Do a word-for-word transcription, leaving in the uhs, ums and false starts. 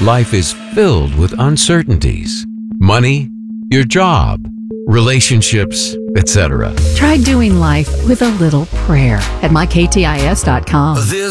life is filled with uncertainties. Money, your job, relationships, et cetera. Try doing life with a little prayer at my k t i s dot com. This